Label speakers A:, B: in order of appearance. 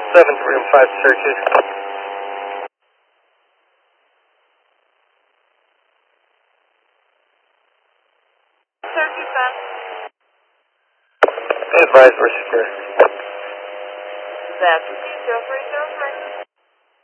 A: room 5 searches.
B: Searches done.
A: Advise we're secure.
B: That's 0303.